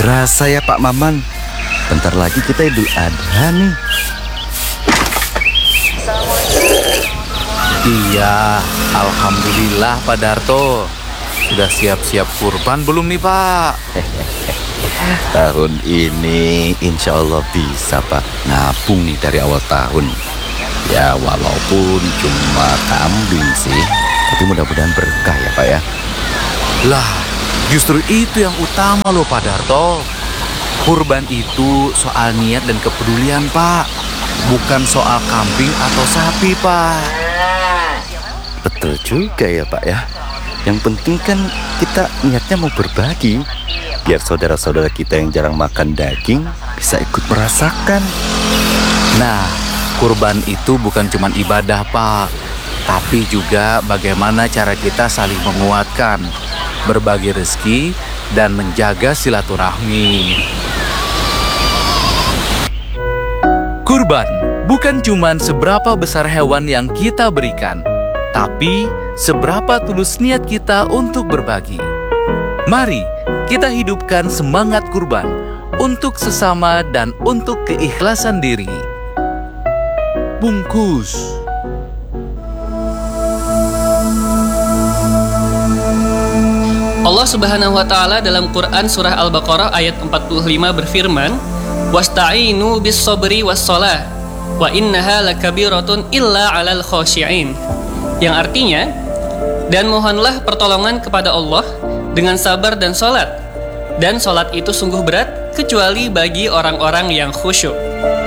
kerasa ya Pak Maman. Bentar lagi kita Idul Adha nih. Iya, alhamdulillah Pak Darto. Sudah siap-siap kurban belum nih Pak? Tahun ini insya Allah bisa Pak nabung nih dari awal tahun. Ya walaupun cuma kambing sih, tapi mudah-mudahan berkah ya Pak ya. Lah, justru itu yang utama loh Pak Darto. Kurban itu soal niat dan kepedulian Pak, bukan soal kambing atau sapi Pak. Betul juga ya Pak ya. Yang penting kan kita niatnya mau berbagi, biar saudara-saudara kita yang jarang makan daging bisa ikut merasakan. Nah, kurban itu bukan cuma ibadah Pak, tapi juga bagaimana cara kita saling menguatkan, berbagi rezeki, dan menjaga silaturahmi. Kurban bukan cuma seberapa besar hewan yang kita berikan, tapi seberapa tulus niat kita untuk berbagi. Mari kita hidupkan semangat kurban untuk sesama dan untuk keikhlasan diri. Bungkus. Allah Subhanahu wa taala dalam Quran surah Al-Baqarah ayat 45 berfirman, "Wasta'inu bis-sabri was-shalah, wa innaha lakabiratun illa 'alal khashi'in." Yang artinya, dan mohonlah pertolongan kepada Allah dengan sabar dan sholat, dan sholat itu sungguh berat kecuali bagi orang-orang yang khusyuk.